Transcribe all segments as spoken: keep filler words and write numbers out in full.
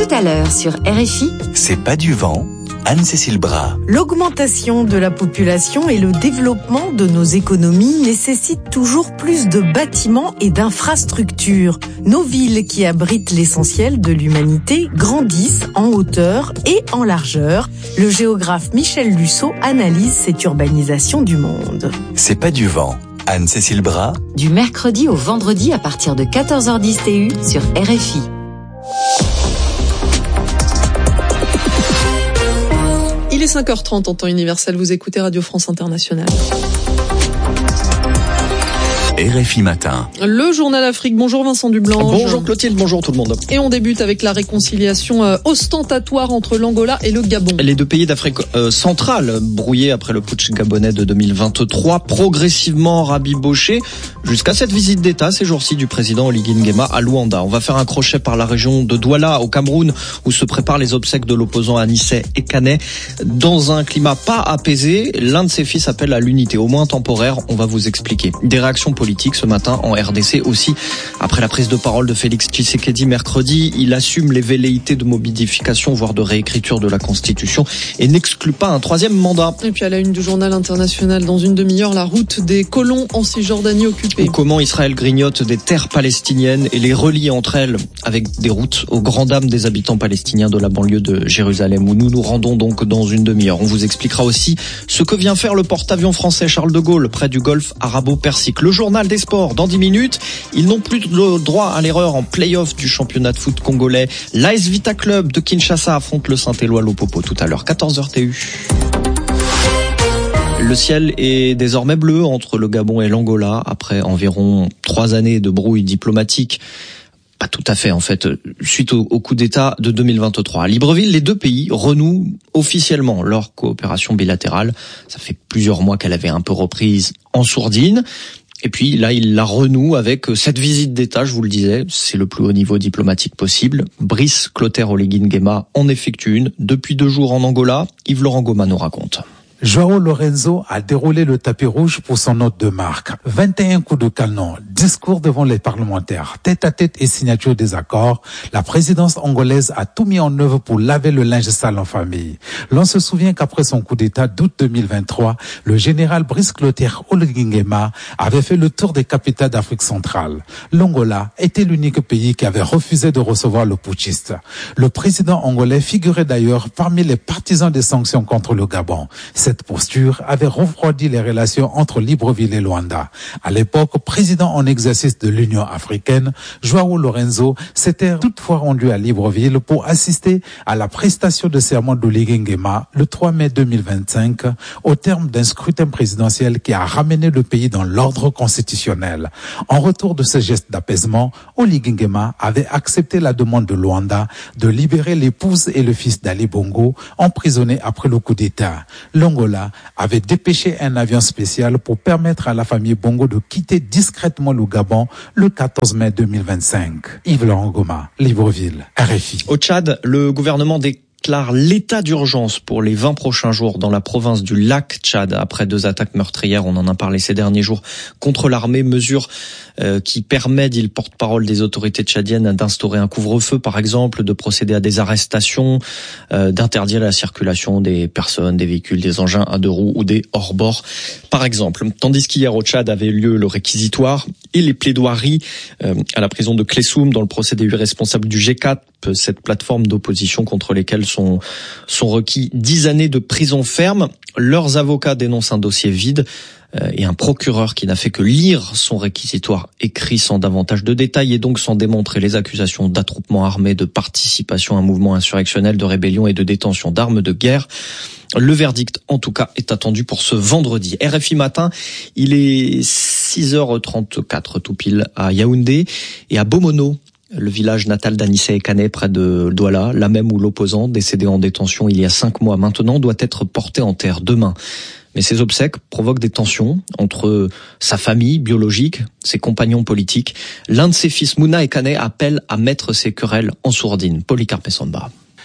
Tout à l'heure sur R F I. C'est pas du vent. Anne-Cécile Bras. L'augmentation de la population et le développement de nos économies nécessitent toujours plus de bâtiments et d'infrastructures. Nos villes qui abritent l'essentiel de l'humanité grandissent en hauteur et en largeur. Le géographe Michel Lusseau analyse cette urbanisation du monde. C'est pas du vent. Anne-Cécile Bras. Du mercredi au vendredi à partir de quatorze heures dix T U sur R F I. Il est cinq heures trente en temps universel, vous écoutez Radio France Internationale. R F I Matin. Le journal Afrique. Bonjour Vincent Dublanche. Bonjour Clotilde, bonjour tout le monde. Et on débute avec la réconciliation euh, ostentatoire entre l'Angola et le Gabon. Les deux pays d'Afrique euh, centrale, brouillés après le putsch gabonais de deux mille vingt-trois, progressivement rabibochés jusqu'à cette visite d'État ces jours-ci du président Oligui Nguema à Luanda. On va faire un crochet par la région de Douala au Cameroun où se préparent les obsèques de l'opposant Anissé Ekane. Dans un climat pas apaisé, l'un de ses fils appelle à l'unité, au moins temporaire. On va vous expliquer. Des réactions politiques ce matin en R D C aussi. Après la prise de parole de Félix Tshisekedi mercredi, il assume les velléités de modification, voire de réécriture de la Constitution et n'exclut pas un troisième mandat. Et puis à la une du journal international, dans une demi-heure, la route des colons en Cisjordanie occupée. Ou comment Israël grignote des terres palestiniennes et les relie entre elles avec des routes aux grandes dames des habitants palestiniens de la banlieue de Jérusalem, où nous nous rendons donc dans une demi-heure. On vous expliquera aussi ce que vient faire le porte-avions français Charles de Gaulle près du golfe arabo-persique. Le journal des sports dans dix minutes. Ils n'ont plus le droit à l'erreur en play-off du championnat de foot congolais. L'A S Vita Club de Kinshasa affronte le Saint-Éloi Lopopo tout à l'heure, quatorze heures T U. Le ciel est désormais bleu entre le Gabon et l'Angola après environ trois années de brouille diplomatique. Pas tout à fait, en fait, suite au, au coup d'État de deux mille vingt-trois. À Libreville, les deux pays renouent officiellement leur coopération bilatérale. Ça fait plusieurs mois qu'elle avait un peu reprise en sourdine. Et puis là, il la renoue avec cette visite d'État, je vous le disais, c'est le plus haut niveau diplomatique possible. Brice Clotaire Oligui Nguema en effectue une depuis deux jours en Angola. Yves-Laurent Goma nous raconte. João Lorenzo a déroulé le tapis rouge pour son hôte de marque. vingt et un coups de canon, discours devant les parlementaires, tête à tête et signature des accords. La présidence angolaise a tout mis en œuvre pour laver le linge sale en famille. L'on se souvient qu'après son coup d'État d'août deux mille vingt-trois, le général Brice Clotaire Oligui Nguema avait fait le tour des capitales d'Afrique centrale. L'Angola était l'unique pays qui avait refusé de recevoir le putschiste. Le président angolais figurait d'ailleurs parmi les partisans des sanctions contre le Gabon. Cette posture avait refroidi les relations entre Libreville et Luanda. À l'époque, président en exercice de l'Union africaine, João Lorenzo s'était toutefois rendu à Libreville pour assister à la prestation de serment d'Oligui Nguema le trois mai deux mille vingt-cinq, au terme d'un scrutin présidentiel qui a ramené le pays dans l'ordre constitutionnel. En retour de ce geste d'apaisement, Oligui Nguema avait accepté la demande de Luanda de libérer l'épouse et le fils d'Ali Bongo, emprisonnés après le coup d'État. L'Angola avait dépêché un avion spécial pour permettre à la famille Bongo de quitter discrètement le Gabon le quatorze mai deux mille vingt-cinq. Yves-Laurent Goma, Libreville, R F I. Au Tchad, le gouvernement déclare l'état d'urgence pour les vingt prochains jours dans la province du lac Tchad après deux attaques meurtrières, on en a parlé ces derniers jours, contre l'armée, mesure euh, qui permet, dit le porte-parole des autorités tchadiennes, d'instaurer un couvre-feu par exemple, de procéder à des arrestations, euh, d'interdire la circulation des personnes, des véhicules, des engins à deux roues ou des hors-bord par exemple. Tandis qu'hier au Tchad avait lieu le réquisitoire et les plaidoiries euh, à la prison de Klessoum dans le procès des huit responsables du G quatre, cette plateforme d'opposition contre lesquels sont, sont requis dix années de prison ferme. Leurs avocats dénoncent un dossier vide euh, et un procureur qui n'a fait que lire son réquisitoire écrit sans davantage de détails et donc sans démontrer les accusations d'attroupement armé, de participation à un mouvement insurrectionnel, de rébellion et de détention d'armes de guerre. Le verdict, en tout cas, est attendu pour ce vendredi. R F I Matin, il est six heures trente-quatre tout pile à Yaoundé et à Bomono, le village natal d'Anissé Ekane près de Douala, là même où l'opposant, décédé en détention il y a cinq mois maintenant, doit être porté en terre demain. Mais ces obsèques provoquent des tensions entre sa famille biologique, ses compagnons politiques. L'un de ses fils, Mouna Ekane, appelle à mettre ces querelles en sourdine. Polycarpe Samba.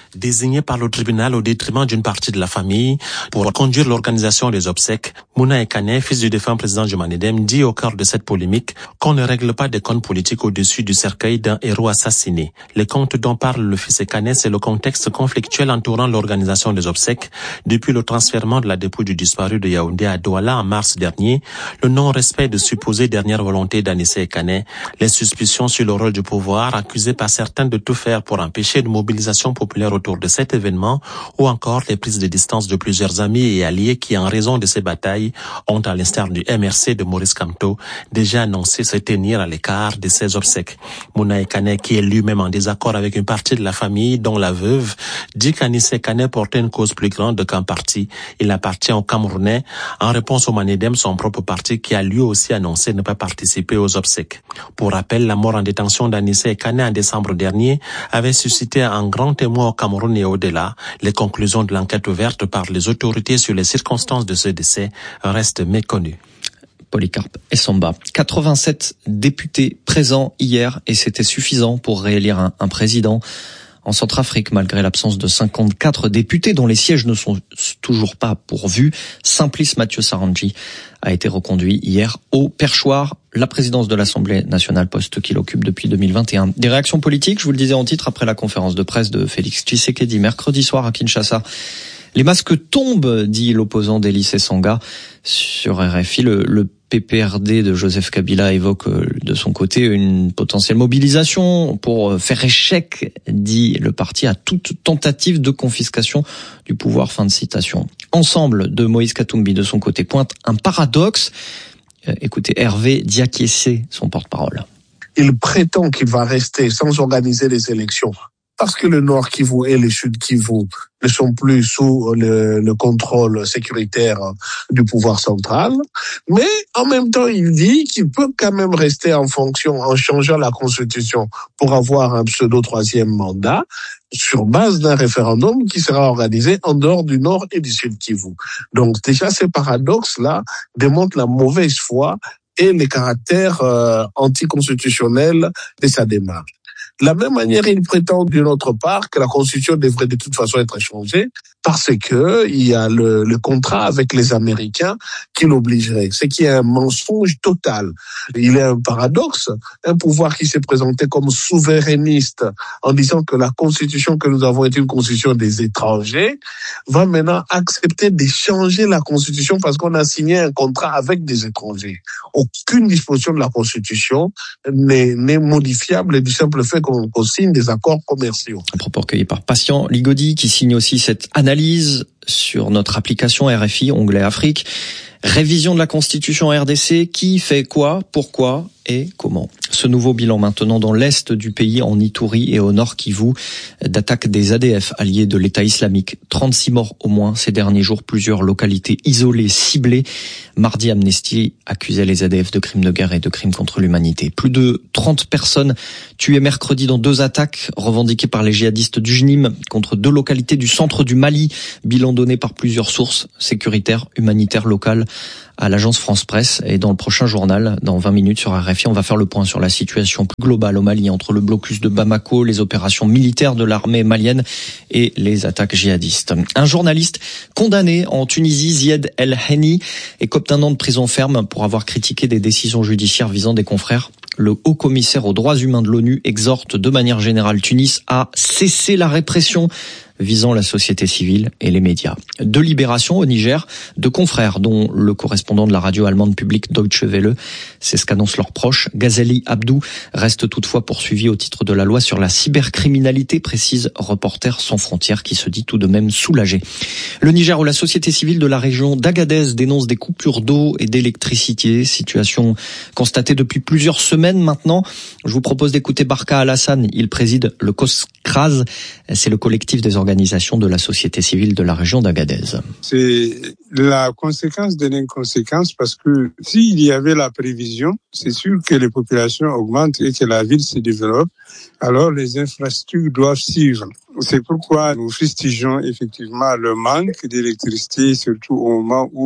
désigné par le tribunal au détriment d'une partie de la famille pour conduire l'organisation des obsèques. Mouna Ekane, fils du défunt président Jumanedem, dit au cœur de cette polémique qu'on ne règle pas des comptes politiques au-dessus du cercueil d'un héros assassiné. Les comptes dont parle le fils Ekane, c'est le contexte conflictuel entourant l'organisation des obsèques depuis le transfèrement de la dépouille du disparu de Yaoundé à Douala en mars dernier, le non-respect de supposées dernières volontés d'Anissé Ekane, les suspicions sur le rôle du pouvoir accusé par certains de tout faire pour empêcher une mobilisation populaire autour de cet événement, ou encore les prises de distance de plusieurs amis et alliés qui, en raison de ces batailles, ont, à l'instar du M R C de Maurice Kamto, déjà annoncé se tenir à l'écart de ces obsèques. Mouna Ekane, qui est lui-même en désaccord avec une partie de la famille, dont la veuve, dit qu'Anissé Ekane portait une cause plus grande qu'un parti. Il appartient aux Camerounais, en réponse au Manedem, son propre parti, qui a lui aussi annoncé ne pas participer aux obsèques. Pour rappel, la mort en détention d'Anissé Ekane en décembre dernier avait suscité un grand émoi au Cameroun et au-delà. Les conclusions de l'enquête ouverte par les autorités sur les circonstances de ce décès restent méconnues. Polycarpe Essamba. quatre-vingt-sept députés présents hier et c'était suffisant pour réélire un, un président. En Centrafrique, malgré l'absence de cinquante-quatre députés dont les sièges ne sont toujours pas pourvus, Simplice Mathieu Sarandji a été reconduit hier au perchoir, la présidence de l'Assemblée nationale, poste qu'il occupe depuis deux mille vingt et un. Des réactions politiques, je vous le disais en titre, après la conférence de presse de Félix Tshisekedi mercredi soir à Kinshasa. Les masques tombent, dit l'opposant d'Élysée Sanga sur R F I. Le, le P P R D de Joseph Kabila évoque de son côté une potentielle mobilisation pour faire échec, dit le parti, à toute tentative de confiscation du pouvoir. Fin de citation. Ensemble de Moïse Katumbi de son côté pointe un paradoxe. Écoutez Hervé Diakiessé, son porte-parole. Il prétend qu'il va rester sans organiser les élections parce que le Nord Kivu et le Sud Kivu ne sont plus sous le, le contrôle sécuritaire du pouvoir central. Mais en même temps, il dit qu'il peut quand même rester en fonction en changeant la Constitution pour avoir un pseudo troisième mandat sur base d'un référendum qui sera organisé en dehors du Nord et du Sud Kivu. Donc déjà, ces paradoxes-là démontrent la mauvaise foi et les caractères euh, anticonstitutionnels de sa démarche. De la même manière, il prétend d'une autre part que la Constitution devrait de toute façon être changée parce que il y a le, le contrat avec les Américains qui l'obligerait, ce qui est un mensonge total. Il est un paradoxe, un pouvoir qui s'est présenté comme souverainiste en disant que la Constitution que nous avons est une Constitution des étrangers, va maintenant accepter de changer la Constitution parce qu'on a signé un contrat avec des étrangers. Aucune disposition de la Constitution n'est, n'est modifiable du simple fait qu'on, qu'on signe des accords commerciaux. Un propos recueilli par Patient Ligodi qui signe aussi cette analyse sur notre application R F I, onglet Afrique. Révision de la Constitution R D C, qui fait quoi, pourquoi et comment. Ce nouveau bilan maintenant dans l'est du pays, en Ituri et au nord Kivu, d'attaques des A D F alliés de l'État islamique. trente-six morts au moins ces derniers jours, plusieurs localités isolées, ciblées. Mardi, Amnesty accusait les A D F de crimes de guerre et de crimes contre l'humanité. Plus de trente personnes tuées mercredi dans deux attaques revendiquées par les djihadistes du J N I M contre deux localités du centre du Mali. Bilan donné par plusieurs sources sécuritaires, humanitaires, locales à l'agence France Presse. Et dans le prochain journal, dans vingt minutes sur R F I, on va faire le point sur la situation plus globale au Mali entre le blocus de Bamako, les opérations militaires de l'armée malienne et les attaques djihadistes. Un journaliste condamné en Tunisie, Zied El Henni, écope d'un an de prison ferme pour avoir critiqué des décisions judiciaires visant des confrères. Le haut commissaire aux droits humains de l'ONU exhorte de manière générale Tunis à cesser la répression visant la société civile et les médias. Deux libérations au Niger, deux confrères dont le correspondant de la radio allemande publique Deutsche Welle. C'est ce qu'annoncent leurs proches. Ghazali Abdou reste toutefois poursuivi au titre de la loi sur la cybercriminalité, précise Reporters sans frontières qui se dit tout de même soulagé. Le Niger où la société civile de la région d'Agadez dénonce des coupures d'eau et d'électricité, situation constatée depuis plusieurs semaines maintenant. Je vous propose d'écouter Barka Alassane, il préside le COSCRAS, c'est le collectif des organisations de la société civile de la région d'Agadez. C'est la conséquence de l'inconséquence parce que s'il y avait la prévision, c'est sûr que les populations augmentent et que la ville se développe, alors les infrastructures doivent suivre. C'est pourquoi nous fustigeons effectivement le manque d'électricité, surtout au moment où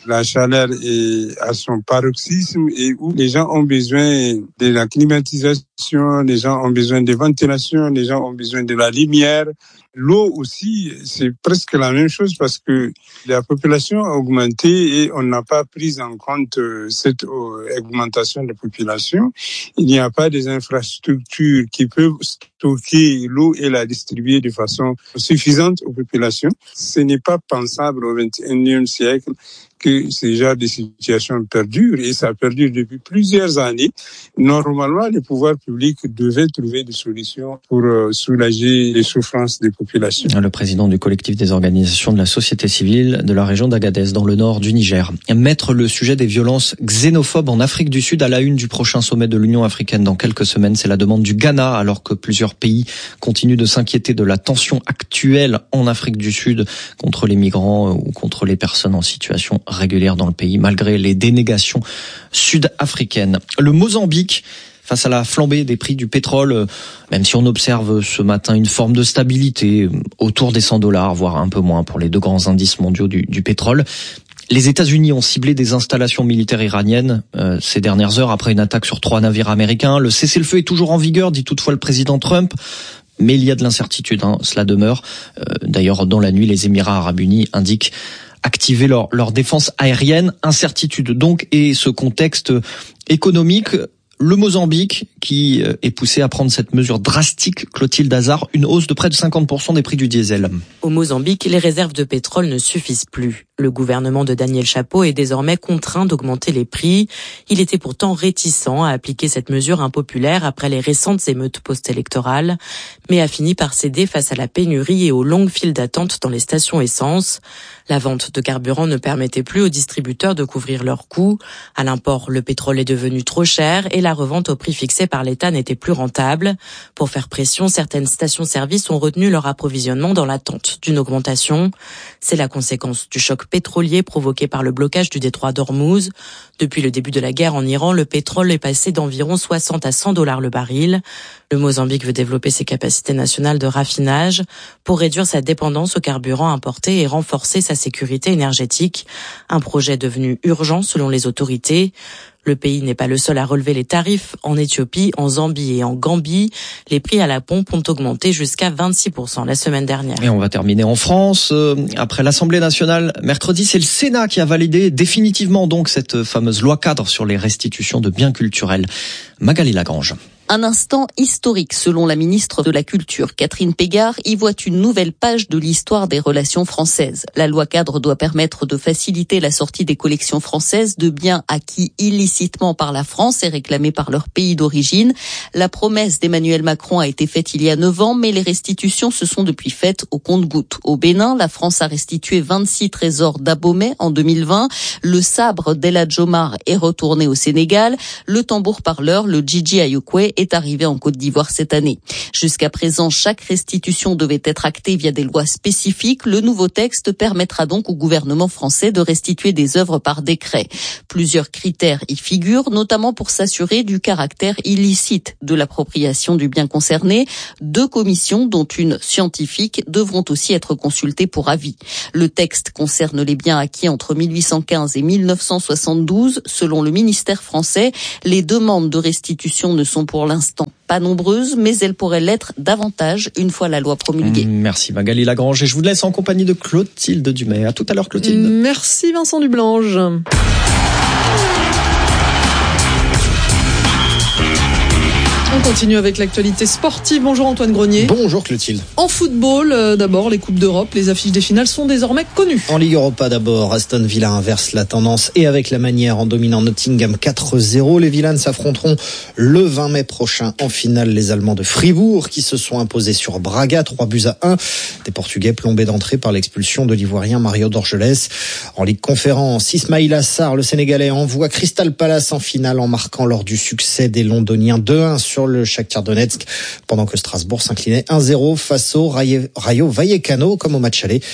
la chaleur est à son paroxysme et où les gens ont besoin de la climatisation, les gens ont besoin de ventilation, les gens ont besoin de la lumière. L'eau aussi, c'est presque la même chose parce que la population a augmenté et on n'a pas pris en compte cette augmentation de la population. Il n'y a pas des infrastructures qui peuvent stocker l'eau et la distribuer de façon suffisante aux populations. Ce n'est pas pensable au vingt et unième siècle que ce genre de situation perdure, et ça perdure depuis plusieurs années. Normalement, les pouvoirs publics devaient trouver des solutions pour soulager les souffrances des populations. Le président du collectif des organisations de la société civile de la région d'Agadez, dans le nord du Niger. Mettre le sujet des violences xénophobes en Afrique du Sud à la une du prochain sommet de l'Union africaine dans quelques semaines, c'est la demande du Ghana, alors que plusieurs pays continuent de s'inquiéter de la tension actuelle en Afrique du Sud contre les migrants ou contre les personnes en situation régulière dans le pays, malgré les dénégations sud-africaines. Le Mozambique, face à la flambée des prix du pétrole, même si on observe ce matin une forme de stabilité autour des cent dollars, voire un peu moins pour les deux grands indices mondiaux du, du pétrole. Les États-Unis ont ciblé des installations militaires iraniennes euh, ces dernières heures après une attaque sur trois navires américains. Le cessez-le-feu est toujours en vigueur, dit toutefois le président Trump. Mais il y a de l'incertitude, hein, cela demeure. Euh, d'ailleurs, dans la nuit, les Émirats arabes unis indiquent activer leur, leur défense aérienne. Incertitude donc, et ce contexte économique, le Mozambique qui est poussé à prendre cette mesure drastique, Clotilde Hazard, une hausse de près de cinquante pour cent des prix du diesel. Au Mozambique, les réserves de pétrole ne suffisent plus. Le gouvernement de Daniel Chapo est désormais contraint d'augmenter les prix. Il était pourtant réticent à appliquer cette mesure impopulaire après les récentes émeutes post-électorales, mais a fini par céder face à la pénurie et aux longues files d'attente dans les stations essence. La vente de carburant ne permettait plus aux distributeurs de couvrir leurs coûts. À l'import, le pétrole est devenu trop cher et la revente au prix fixé par l'État n'était plus rentable. Pour faire pression, certaines stations-service ont retenu leur approvisionnement dans l'attente d'une augmentation. C'est la conséquence du choc pétrolier provoqué par le blocage du détroit d'Ormuz. Depuis le début de la guerre en Iran, le pétrole est passé d'environ soixante à cent dollars le baril. Le Mozambique veut développer ses capacités nationales de raffinage pour réduire sa dépendance aux carburants importés et renforcer sa sécurité énergétique. Un projet devenu urgent selon les autorités. Le pays n'est pas le seul à relever les tarifs. En Éthiopie, en Zambie et en Gambie, les prix à la pompe ont augmenté jusqu'à vingt-six pour cent la semaine dernière. Et on va terminer en France. Après l'Assemblée nationale, mercredi, c'est le Sénat qui a validé définitivement donc cette fameuse loi cadre sur les restitutions de biens culturels. Magali Lagrange. Un instant historique selon la ministre de la Culture, Catherine Pégard, y voit une nouvelle page de l'histoire des relations françaises. La loi cadre doit permettre de faciliter la sortie des collections françaises de biens acquis illicitement par la France et réclamés par leur pays d'origine. La promesse d'Emmanuel Macron a été faite il y a neuf ans, mais les restitutions se sont depuis faites au compte-gouttes. Au Bénin, la France a restitué vingt-six trésors d'Abomey en deux mille vingt. Le sabre d'El Hadj Omar est retourné au Sénégal. Le tambour parleur, le Djidji Ayokwe, est arrivé en Côte d'Ivoire cette année. Jusqu'à présent, chaque restitution devait être actée via des lois spécifiques. Le nouveau texte permettra donc au gouvernement français de restituer des œuvres par décret. Plusieurs critères y figurent, notamment pour s'assurer du caractère illicite de l'appropriation du bien concerné. Deux commissions, dont une scientifique, devront aussi être consultées pour avis. Le texte concerne les biens acquis entre mille huit cent quinze et mille neuf cent soixante-douze. Selon le ministère français, les demandes de restitution ne sont pour l'instant pas nombreuses, mais elles pourraient l'être davantage une fois la loi promulguée. Merci Magali Lagrange et je vous laisse en compagnie de Clotilde Dumais. À tout à l'heure Clotilde. Merci Vincent Dublange. On continue avec l'actualité sportive. Bonjour Antoine Grenier. Bonjour Clotilde. En football, euh, d'abord, les Coupes d'Europe, les affiches des finales sont désormais connues. En Ligue Europa d'abord, Aston Villa inverse la tendance et avec la manière en dominant Nottingham quatre zéro. Les Villans s'affronteront le vingt mai prochain en finale. Les Allemands de Fribourg qui se sont imposés sur Braga, trois buts à un. Des Portugais plombés d'entrée par l'expulsion de l'Ivoirien Mario Dorgelès. En Ligue Conférence, Ismaïla Sarr, le Sénégalais, envoie Crystal Palace en finale en marquant lors du succès des Londoniens deux un sur le Shakhtar Donetsk, pendant que Strasbourg s'inclinait un zéro face au Rayo Vallecano comme au match aller.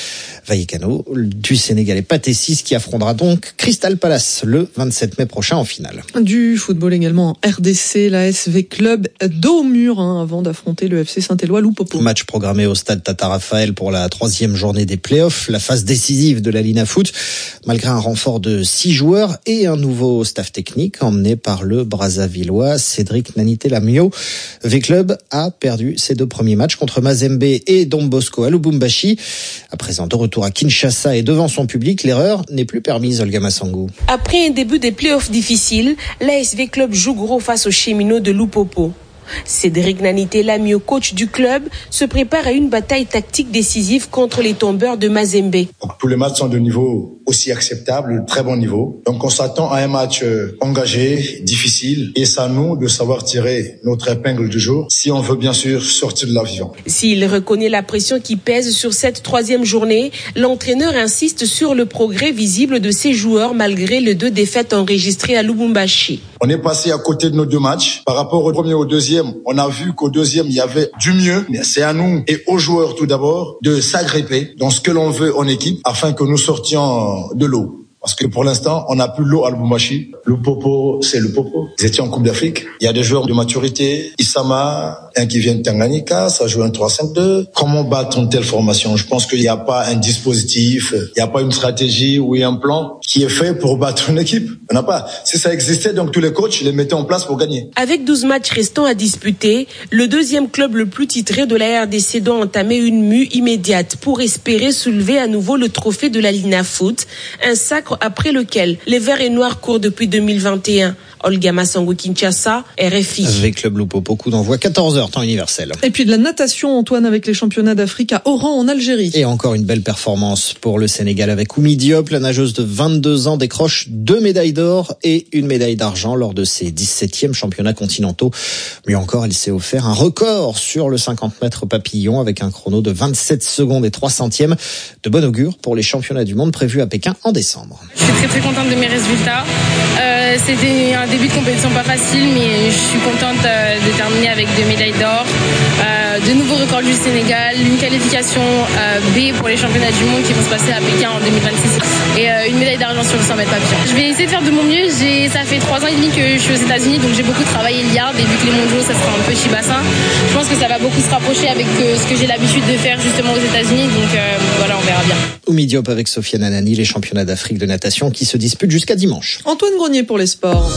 Vallecano du Sénégalais Pathé Ciss qui affrontera donc Crystal Palace le vingt-sept mai prochain en finale. Du football également en R D C, l'A S V Club dos au mur hein, avant d'affronter le F C Saint-Éloi Loupopo. Match programmé au stade Tata Raphaël pour la troisième journée des playoffs, la phase décisive de la Lina Foot, malgré un renfort de six joueurs et un nouveau staff technique emmené par le Brazzavillois Cédric Nanité-Lamio. V Club a perdu ses deux premiers matchs contre Mazembe et Don Bosco à Lubumbashi. À présent de retour à Kinshasa et devant son public, l'erreur n'est plus permise, Olga Massangou. Après un début des playoffs difficiles, l'A S V Club joue gros face aux Cheminots de Loupopo. Cédric Nanité-Lamio, coach du club, se prépare à une bataille tactique décisive contre les tombeurs de Mazembe. Donc, tous les matchs sont de niveau aussi acceptable, très bon niveau. Donc on s'attend à un match engagé, difficile, et c'est à nous de savoir tirer notre épingle du jour si on veut bien sûr sortir de la vivant. S'il reconnaît la pression qui pèse sur cette troisième journée, l'entraîneur insiste sur le progrès visible de ses joueurs malgré les deux défaites enregistrées à Lubumbashi. On est passé à côté de nos deux matchs. Par rapport au premier et au deuxième, on a vu qu'au deuxième, il y avait du mieux. Mais c'est à nous et aux joueurs tout d'abord de s'agripper dans ce que l'on veut en équipe afin que nous sortions de l'eau. Parce que pour l'instant, on n'a plus l'eau à Lubumbashi. Le Popo, c'est le Popo. Ils étaient en Coupe d'Afrique. Il y a des joueurs de maturité. Issama, un qui vient de Tanganyika, ça joue un trois cinq deux. Comment battre une telle formation? Je pense qu'il n'y a pas un dispositif, il n'y a pas une stratégie ou un plan qui est fait pour battre une équipe. On n'a pas. Si ça existait, donc tous les coachs les mettaient en place pour gagner. Avec douze matchs restants à disputer, le deuxième club le plus titré de la R D C doit entamer une mue immédiate pour espérer soulever à nouveau le trophée de la Lina Foot, un sacre après lequel les Verts et Noirs courent depuis deux mille vingt et un. Olga Massangou, Kinshasa, R F I. Avec Club Loupopo, coup d'envoi quatorze heures, temps universel. Et puis de la natation, Antoine, avec les championnats d'Afrique à Oran, en Algérie. Et encore une belle performance pour le Sénégal avec Oumi Diop. La nageuse de vingt-deux ans décroche deux médailles d'or et une médaille d'argent lors de ses dix-septièmes championnats continentaux. Mieux encore, elle s'est offert un record sur le cinquante mètres papillon avec un chrono de vingt-sept secondes et trois centièmes. De bon augure pour les championnats du monde prévus à Pékin en décembre. Je suis très très contente de mes résultats. Euh, c'était un début de compétition pas facile, mais je suis contente euh, de terminer avec deux médailles d'or, euh, de nouveaux records du Sénégal, une qualification euh, B pour les championnats du monde qui vont se passer à Pékin en deux mille vingt-six et euh, une médaille d'argent sur le cent mètres papillon. Je vais essayer de faire de mon mieux. J'ai, ça fait trois ans et demi que je suis aux États-Unis, donc j'ai beaucoup travaillé le yard et vu que les mondiaux ça sera un petit bassin, je pense que ça va beaucoup se rapprocher avec euh, ce que j'ai l'habitude de faire justement aux États-Unis, donc euh, voilà, on verra bien. Oumi Diop avec Sofiane Anani, les championnats d'Afrique de natation qui se disputent jusqu'à dimanche. Antoine Grenier pour les sports.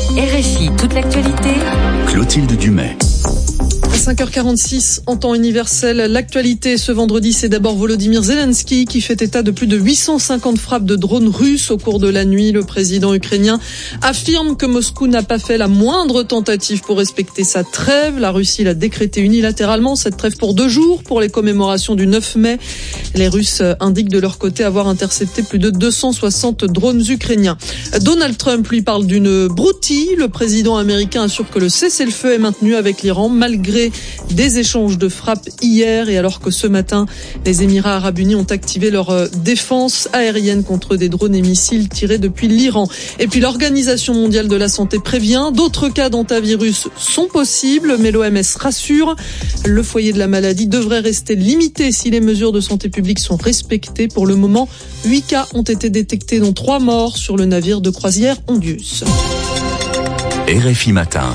R F I, toute l'actualité. Clotilde Dumais. cinq heures quarante-six en temps universel. L'actualité ce vendredi, c'est d'abord Volodymyr Zelensky qui fait état de plus de huit cent cinquante frappes de drones russes au cours de la nuit. Le président ukrainien affirme que Moscou n'a pas fait la moindre tentative pour respecter sa trêve. La Russie l'a décrété unilatéralement, cette trêve pour deux jours pour les commémorations du neuf mai. Les Russes indiquent de leur côté avoir intercepté plus de deux cent soixante drones ukrainiens. Donald Trump lui parle d'une broutille. Le président américain assure que le cessez-le-feu est maintenu avec l'Iran malgré des échanges de frappes hier et alors que ce matin, les Émirats arabes unis ont activé leur défense aérienne contre des drones et missiles tirés depuis l'Iran. Et puis l'Organisation mondiale de la santé prévient, d'autres cas d'hantavirus sont possibles, mais l'O M S rassure. Le foyer de la maladie devrait rester limité si les mesures de santé publique sont respectées. Pour le moment, huit cas ont été détectés, dont trois morts sur le navire de croisière Ondius. R F I Matin.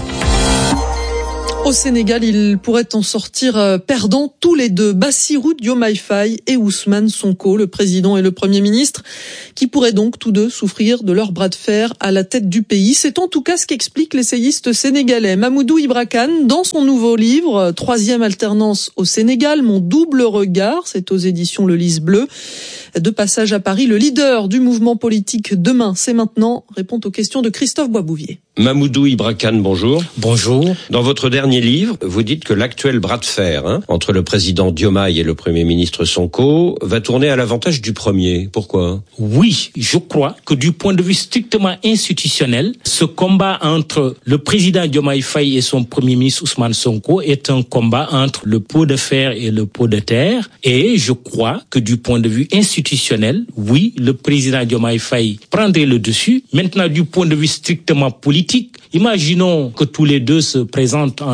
Au Sénégal, il pourrait en sortir perdant tous les deux, Bassirou Diomaye Faye et Ousmane Sonko, le président et le Premier ministre, qui pourraient donc tous deux souffrir de leur bras de fer à la tête du pays. C'est en tout cas ce qu'explique l'essayiste sénégalais Mamoudou Ibra Kane dans son nouveau livre « Troisième alternance au Sénégal, mon double regard », c'est aux éditions Le Lys Bleu. De passage à Paris, le leader du mouvement politique Demain, c'est maintenant, répond aux questions de Christophe Boisbouvier. Mamoudou Ibra Kane, bonjour. Bonjour. Dans votre dernier livre, vous dites que l'actuel bras de fer hein, entre le président Diomaye et le Premier ministre Sonko va tourner à l'avantage du premier. Pourquoi ? Oui, je crois que du point de vue strictement institutionnel, ce combat entre le président Diomaye Faye et son Premier ministre Ousmane Sonko est un combat entre le pot de fer et le pot de terre. Et je crois que du point de vue institutionnel, oui, le président Diomaye Faye prendrait le dessus. Maintenant, du point de vue strictement politique, imaginons que tous les deux se présentent en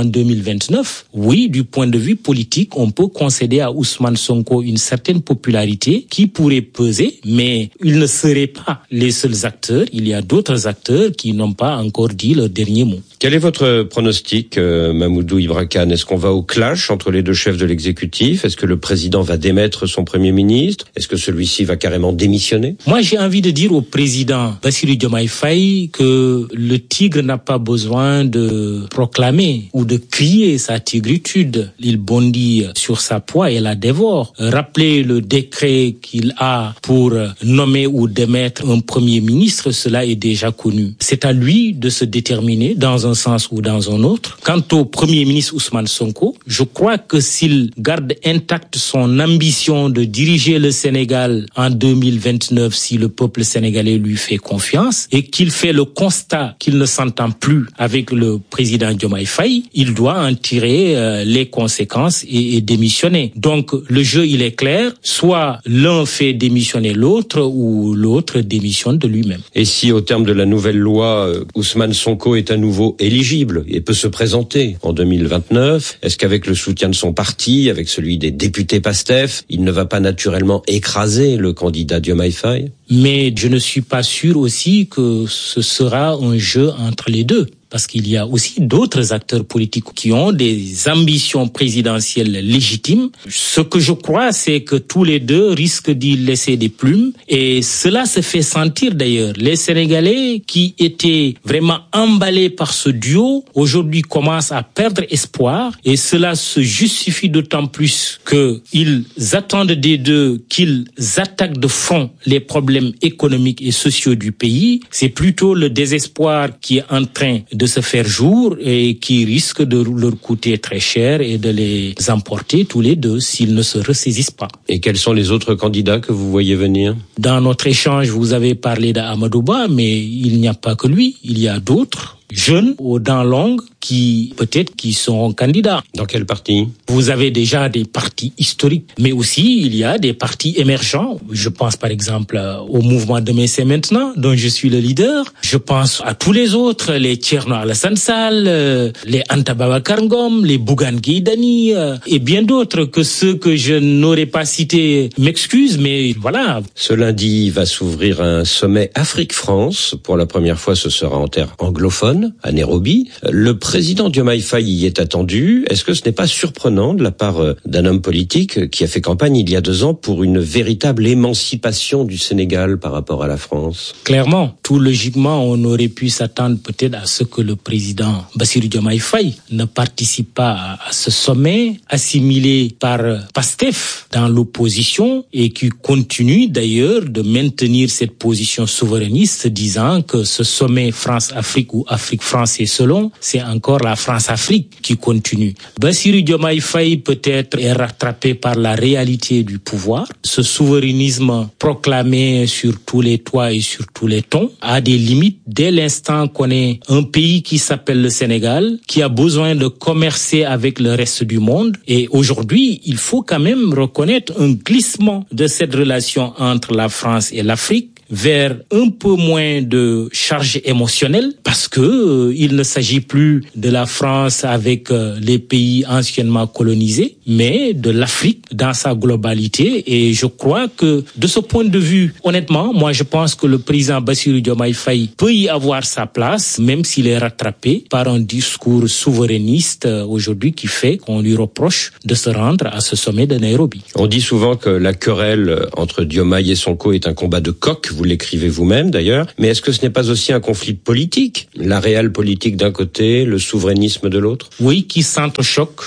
deux mille vingt-neuf, oui, du point de vue politique, on peut concéder à Ousmane Sonko une certaine popularité qui pourrait peser, mais ils ne seraient pas les seuls acteurs. Il y a d'autres acteurs qui n'ont pas encore dit leur dernier mot. Quel est votre pronostic, euh, Mamoudou Ibra Kane? Est-ce qu'on va au clash entre les deux chefs de l'exécutif? Est-ce que le président va démettre son premier ministre? Est-ce que celui-ci va carrément démissionner? Moi, j'ai envie de dire au président Bassirou Diomaye Faye que le tigre n'a pas besoin de proclamer ou de crier sa tigritude. Il bondit sur sa proie et la dévore. Rappelez le décret qu'il a pour nommer ou démettre un premier ministre, cela est déjà connu. C'est à lui de se déterminer dans un sens ou dans un autre. Quant au premier ministre Ousmane Sonko, je crois que s'il garde intacte son ambition de diriger le Sénégal en deux mille vingt-neuf, si le peuple sénégalais lui fait confiance et qu'il fait le constat qu'il ne s'entend plus avec le président Diomaye Faye, il doit en tirer euh, les conséquences et, et démissionner. Donc le jeu il est clair, soit l'un fait démissionner l'autre ou l'autre démissionne de lui-même. Et si au terme de la nouvelle loi, euh, Ousmane Sonko est à nouveau éligible et peut se présenter en deux mille vingt-neuf, est-ce qu'avec le soutien de son parti, avec celui des députés PASTEF, il ne va pas naturellement écraser le candidat Diomaye Faye? Mais je ne suis pas sûr aussi que ce sera un jeu entre les deux. Parce qu'il y a aussi d'autres acteurs politiques qui ont des ambitions présidentielles légitimes. Ce que je crois, c'est que tous les deux risquent d'y laisser des plumes. Et cela se fait sentir d'ailleurs. Les Sénégalais qui étaient vraiment emballés par ce duo, aujourd'hui commencent à perdre espoir. Et cela se justifie d'autant plus qu'ils attendent des deux qu'ils attaquent de front les problèmes économiques et sociaux du pays. C'est plutôt le désespoir qui est en train de se faire jour et qui risque de leur coûter très cher et de les emporter tous les deux s'ils ne se ressaisissent pas. Et quels sont les autres candidats que vous voyez venir? Dans notre échange, vous avez parlé d'Amadou Ba, mais il n'y a pas que lui, il y a d'autres jeunes aux dents longues qui peut-être qui seront candidats. Dans quel parti? Vous avez déjà des partis historiques, mais aussi il y a des partis émergents. Je pense par exemple au mouvement Demain c'est maintenant, dont je suis le leader. Je pense à tous les autres, les Thierno Alassane Sall, les Anta Babacar Ngom, les Bougane Gueye Dany, et bien d'autres que ceux que je n'aurais pas cités m'excusent, mais voilà. Ce lundi va s'ouvrir un sommet Afrique-France. Pour la première fois, ce sera en terre anglophone, à Nairobi. Le président Diomaye Faye y est attendu. Est-ce que ce n'est pas surprenant de la part d'un homme politique qui a fait campagne il y a deux ans pour une véritable émancipation du Sénégal par rapport à la France? Clairement, tout logiquement, on aurait pu s'attendre peut-être à ce que le président Bassirou Diomaye Faye ne participe pas à ce sommet, assimilé par PASTEF dans l'opposition et qui continue d'ailleurs de maintenir cette position souverainiste, disant que ce sommet France-Afrique ou Afrique-France et selon, c'est encore la France-Afrique qui continue. Bassirou Diomaye Faye peut-être est rattrapé par la réalité du pouvoir. Ce souverainisme proclamé sur tous les toits et sur tous les tons a des limites dès l'instant qu'on est un pays qui s'appelle le Sénégal, qui a besoin de commercer avec le reste du monde. Et aujourd'hui, il faut quand même reconnaître un glissement de cette relation entre la France et l'Afrique vers un peu moins de charge émotionnelle, parce que euh, il ne s'agit plus de la France avec euh, les pays anciennement colonisés, mais de l'Afrique dans sa globalité. Et je crois que de ce point de vue, honnêtement, moi je pense que le président Bassirou Diomaye Faye peut y avoir sa place, même s'il est rattrapé par un discours souverainiste euh, aujourd'hui qui fait qu'on lui reproche de se rendre à ce sommet de Nairobi. On dit souvent que la querelle entre Diomaye et Sonko est un combat de coq. Vous l'écrivez vous-même d'ailleurs, mais est-ce que ce n'est pas aussi un conflit politique? La réelle politique d'un côté, le souverainisme de l'autre? Oui, qui s'entrechoquent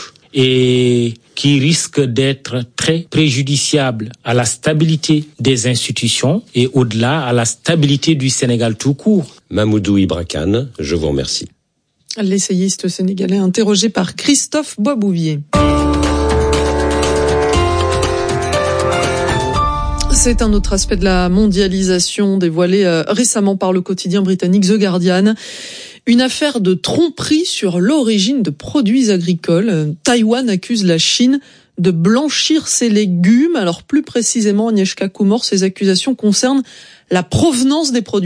et qui risque d'être très préjudiciable à la stabilité des institutions et au-delà à la stabilité du Sénégal tout court. Mamoudou Ibra Kane, je vous remercie. L'essayiste sénégalais interrogé par Christophe Boisbouvier. C'est un autre aspect de la mondialisation dévoilé euh, récemment par le quotidien britannique The Guardian. Une affaire de tromperie sur l'origine de produits agricoles. Taïwan accuse la Chine de blanchir ses légumes. Alors plus précisément, Agnieszka Kumor, ces accusations concernent la provenance des produits.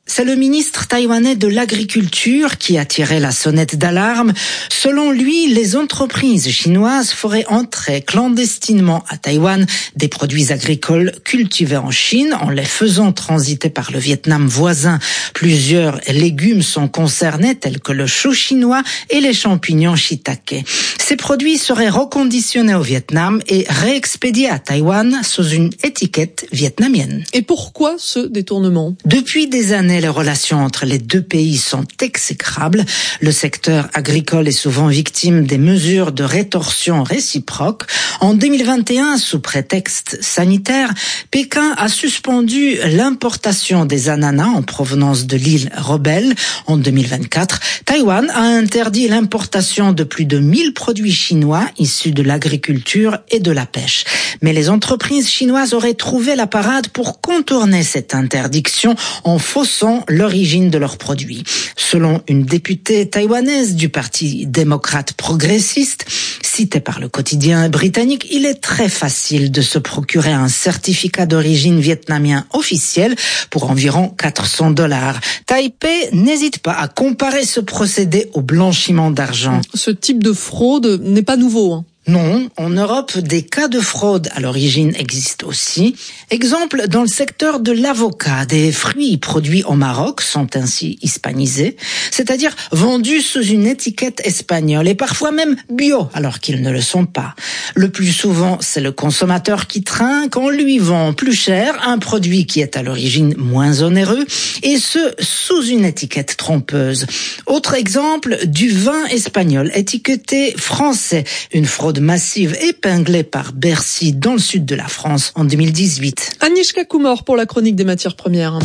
C'est le ministre taïwanais de l'Agriculture qui a tiré la sonnette d'alarme. Selon lui, les entreprises chinoises feraient entrer clandestinement à Taïwan des produits agricoles cultivés en Chine en les faisant transiter par le Vietnam voisin. Plusieurs légumes sont concernés tels que le chou chinois et les champignons shiitake. Ces produits seraient reconditionnés au Vietnam et réexpédiés à Taïwan sous une étiquette vietnamienne. Et pourquoi ce détournement ? Depuis des années, les relations entre les deux pays sont exécrables. Le secteur agricole est souvent victime des mesures de rétorsion réciproque. En deux mille vingt et un, sous prétexte sanitaire, Pékin a suspendu l'importation des ananas en provenance de l'île rebelle. En deux mille vingt-quatre, Taïwan a interdit l'importation de plus de mille produits chinois issus de l'agriculture et de la pêche. Mais les entreprises chinoises auraient trouvé la parade pour contourner cette interdiction en faussant l'origine de leurs produits. Selon une députée taïwanaise du Parti démocrate progressiste, citée par le quotidien britannique, il est très facile de se procurer un certificat d'origine vietnamien officiel pour environ quatre cents dollars. Taipei n'hésite pas à comparer ce procédé au blanchiment d'argent. Ce type de fraude n'est pas nouveau, hein. Non, en Europe, des cas de fraude à l'origine existent aussi. Exemple, dans le secteur de l'avocat, des fruits produits au Maroc sont ainsi hispanisés, c'est-à-dire vendus sous une étiquette espagnole et parfois même bio, alors qu'ils ne le sont pas. Le plus souvent, c'est le consommateur qui trinque, on lui vend plus cher un produit qui est à l'origine moins onéreux, et ce, sous une étiquette trompeuse. Autre exemple, du vin espagnol étiqueté français, une fraude massive épinglée par Bercy dans le sud de la France en deux mille dix-huit. Agnieszka Kumor pour la chronique des matières premières.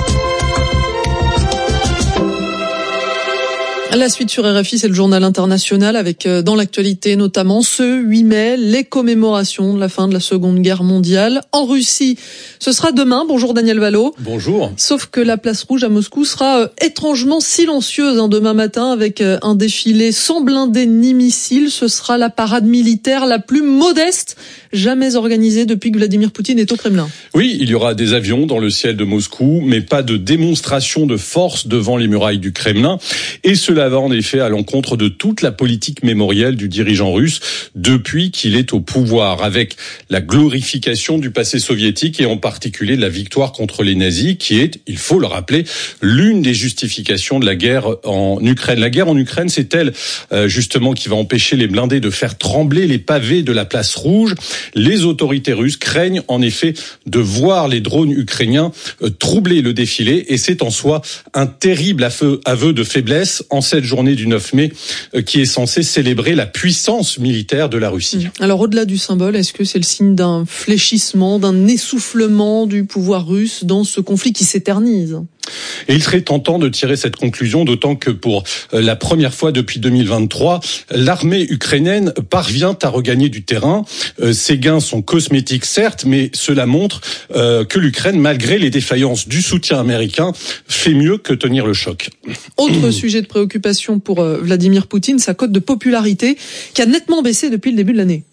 La suite sur R F I, c'est le journal international avec, dans l'actualité notamment, ce huit mai, les commémorations de la fin de la Seconde Guerre mondiale. En Russie, ce sera demain. Bonjour Daniel Valo. Bonjour. Sauf que la place rouge à Moscou sera étrangement silencieuse hein, demain matin avec un défilé sans blindés ni missiles. Ce sera la parade militaire la plus modeste jamais organisée depuis que Vladimir Poutine est au Kremlin. Oui, il y aura des avions dans le ciel de Moscou, mais pas de démonstration de force devant les murailles du Kremlin. Et cela va en effet à l'encontre de toute la politique mémorielle du dirigeant russe depuis qu'il est au pouvoir, avec la glorification du passé soviétique et en particulier de la victoire contre les nazis, qui est, il faut le rappeler, l'une des justifications de la guerre en Ukraine. La guerre en Ukraine, c'est elle euh, justement qui va empêcher les blindés de faire trembler les pavés de la place rouge. Les autorités russes craignent en effet de voir les drones ukrainiens euh, troubler le défilé, et c'est en soi un terrible aveu, aveu de faiblesse en cette journée du neuf mai euh, qui est censée célébrer la puissance militaire de la Russie. Alors au-delà du symbole, est-ce que c'est le signe d'un fléchissement, d'un essoufflement du pouvoir russe dans ce conflit qui s'éternise ? Et il serait tentant de tirer cette conclusion, d'autant que pour la première fois depuis deux mille vingt-trois, l'armée ukrainienne parvient à regagner du terrain. Ces gains sont cosmétiques, certes, mais cela montre que l'Ukraine, malgré les défaillances du soutien américain, fait mieux que tenir le choc. Autre sujet de préoccupation pour Vladimir Poutine, sa cote de popularité qui a nettement baissé depuis le début de l'année.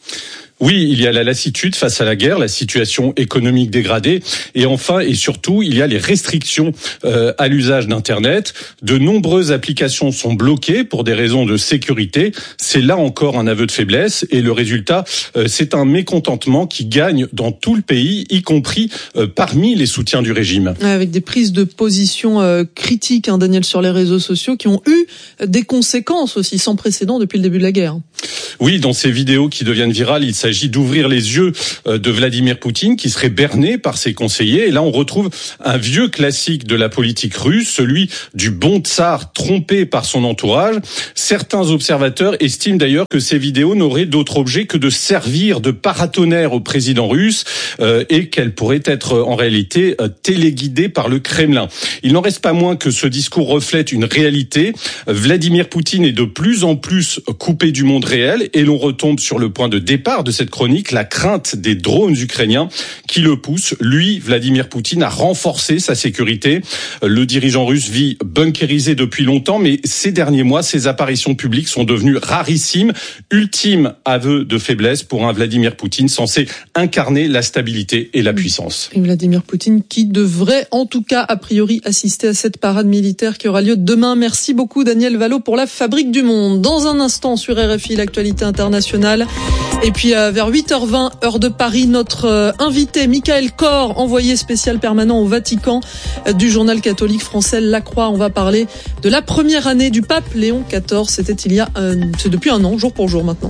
Oui, il y a la lassitude face à la guerre, la situation économique dégradée, et enfin et surtout, il y a les restrictions euh, à l'usage d'Internet. De nombreuses applications sont bloquées pour des raisons de sécurité. C'est là encore un aveu de faiblesse, et le résultat, euh, c'est un mécontentement qui gagne dans tout le pays, y compris euh, parmi les soutiens du régime. Avec des prises de position euh, critiques, hein, Daniel, sur les réseaux sociaux, qui ont eu des conséquences aussi sans précédent depuis le début de la guerre. Oui, dans ces vidéos qui deviennent virales, il s'agit d'ouvrir les yeux de Vladimir Poutine, qui serait berné par ses conseillers. Et là, on retrouve un vieux classique de la politique russe, celui du bon tsar trompé par son entourage. Certains observateurs estiment d'ailleurs que ces vidéos n'auraient d'autre objet que de servir de paratonnerre au président russe euh, et qu'elles pourraient être en réalité euh, téléguidées par le Kremlin. Il n'en reste pas moins que ce discours reflète une réalité. Vladimir Poutine est de plus en plus coupé du monde réel, et l'on retombe sur le point de départ de cette cette chronique, la crainte des drones ukrainiens qui le pousse, lui, Vladimir Poutine, à renforcer sa sécurité. Le dirigeant russe vit bunkérisé depuis longtemps, mais ces derniers mois, ses apparitions publiques sont devenues rarissimes. Ultime aveu de faiblesse pour un Vladimir Poutine censé incarner la stabilité et la puissance. Et Vladimir Poutine qui devrait en tout cas a priori assister à cette parade militaire qui aura lieu demain. Merci beaucoup Daniel Vallot pour la Fabrique du Monde. Dans un instant sur R F I, l'actualité internationale. Et puis euh, vers huit heures vingt, heure de Paris, notre euh, invité Michael Kor, envoyé spécial permanent au Vatican euh, du journal catholique français La Croix. On va parler de la première année du pape Léon quatorze. C'était il y a, euh, c'est depuis un an, jour pour jour maintenant.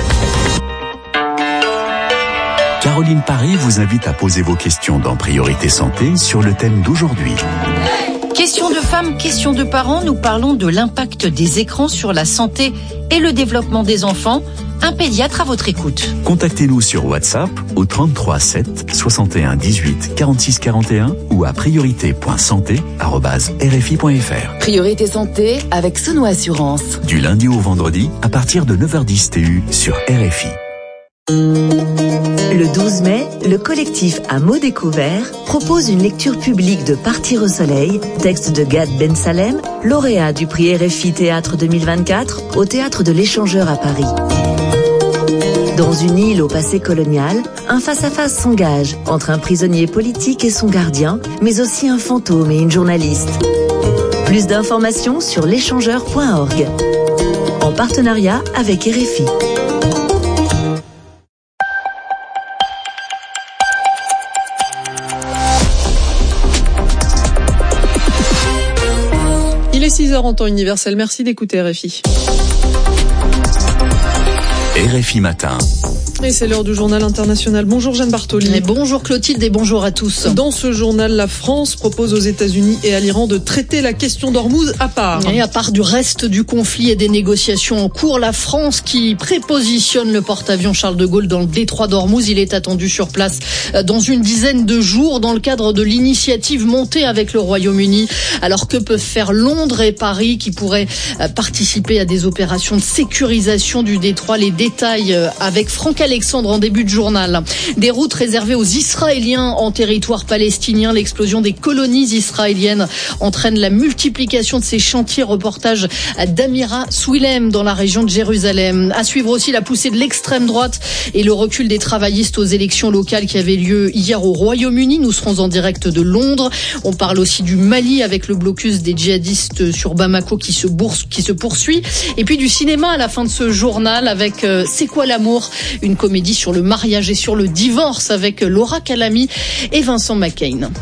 Caroline Paré vous invite à poser vos questions dans Priorité Santé sur le thème d'aujourd'hui. Question de femmes, question de parents, nous parlons de l'impact des écrans sur la santé et le développement des enfants. Un pédiatre à votre écoute. Contactez-nous sur WhatsApp au trente-trois sept soixante et un dix-huit quarante-six quarante et un ou à priorité point santé arobase r f i point f r. Priorité Santé avec Sono Assurance. Du lundi au vendredi à partir de neuf heures dix T U sur R F I. Le douze mai, le collectif À mots découverts propose une lecture publique de Partir au soleil, texte de Gad Ben Salem, lauréat du prix R F I Théâtre deux mille vingt-quatre au Théâtre de l'Échangeur à Paris. Dans une île au passé colonial, un face-à-face s'engage entre un prisonnier politique et son gardien, mais aussi un fantôme et une journaliste. Plus d'informations sur l'échangeur point org. En partenariat avec R F I. Il est six heures en temps universel. Merci d'écouter R F I. R F I Matin. Et c'est l'heure du journal international. Bonjour Jeanne Bartoli. Et bonjour Clotilde et bonjour à tous. Dans ce journal, la France propose aux États-Unis et à l'Iran de traiter la question d'Ormuz à part. Et à part du reste du conflit et des négociations en cours, la France qui prépositionne le porte-avions Charles de Gaulle dans le détroit d'Ormuz, il est attendu sur place dans une dizaine de jours dans le cadre de l'initiative montée avec le Royaume-Uni. Alors que peuvent faire Londres et Paris qui pourraient participer à des opérations de sécurisation du détroit? Les détails avec Franck Alexandre en début de journal. Des routes réservées aux Israéliens en territoire palestinien. L'explosion des colonies israéliennes entraîne la multiplication de ces chantiers. Reportage d'Amira Swilem dans la région de Jérusalem. À suivre aussi la poussée de l'extrême droite et le recul des travaillistes aux élections locales qui avaient lieu hier au Royaume-Uni. Nous serons en direct de Londres. On parle aussi du Mali avec le blocus des djihadistes sur Bamako qui se, bourse, qui se poursuit. Et puis du cinéma à la fin de ce journal avec euh, C'est quoi l'amour ? Une comédie sur le mariage et sur le divorce avec Laura Calamy et Vincent McCain.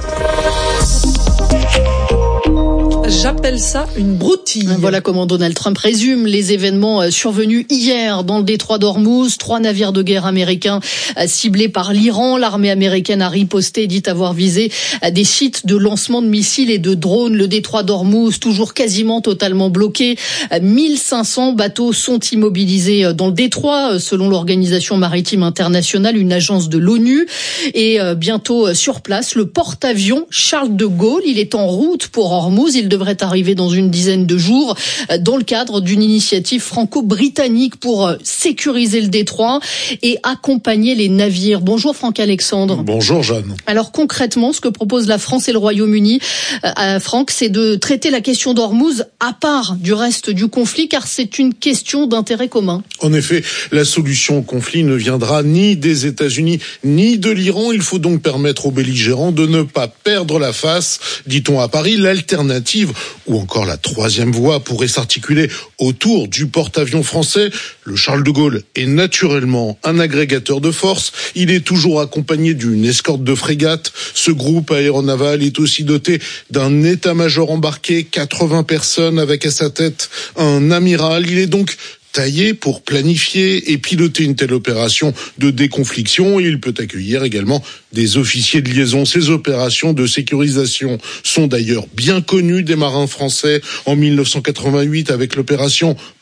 J'appelle ça une broutille. Voilà comment Donald Trump résume les événements survenus hier dans le détroit d'Ormuz. Trois navires de guerre américains ciblés par l'Iran. L'armée américaine a riposté et dit avoir visé des sites de lancement de missiles et de drones. Le détroit d'Ormuz, toujours quasiment totalement bloqué. mille cinq cents bateaux sont immobilisés dans le détroit, selon l'Organisation maritime internationale, une agence de l'ONU. Et bientôt sur place, le porte-avions Charles de Gaulle. Il est en route pour Ormuz. Il devrait arriver dans une dizaine de jours dans le cadre d'une initiative franco-britannique pour sécuriser le détroit et accompagner les navires. Bonjour Franck Alexandre. Bonjour Jeanne. Alors concrètement, ce que propose la France et le Royaume-Uni, euh, Franck, c'est de traiter la question d'Ormuz à part du reste du conflit, car c'est une question d'intérêt commun. En effet, la solution au conflit ne viendra ni des États-Unis ni de l'Iran. Il faut donc permettre aux belligérants de ne pas perdre la face. Dit-on à Paris, l'alternative ou encore la troisième voie pourrait s'articuler autour du porte-avions français. Le Charles de Gaulle est naturellement un agrégateur de force. Il est toujours accompagné d'une escorte de frégates. Ce groupe aéronaval est aussi doté d'un état-major embarqué, quatre-vingts personnes avec à sa tête un amiral. Il est donc taillé pour planifier et piloter une telle opération de déconfliction. Et il peut accueillir également des officiers de liaison. Ces opérations de sécurisation sont d'ailleurs bien connues des marins français. En mille neuf cent quatre-vingt-huit, avec l'opération